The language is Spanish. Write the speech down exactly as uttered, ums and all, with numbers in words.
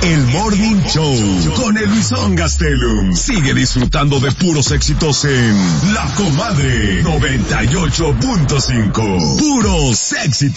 El Morning Show con el Luisón Gastelum. Sigue disfrutando de puros éxitos en La Comadre noventa y ocho punto cinco. Puros éxitos.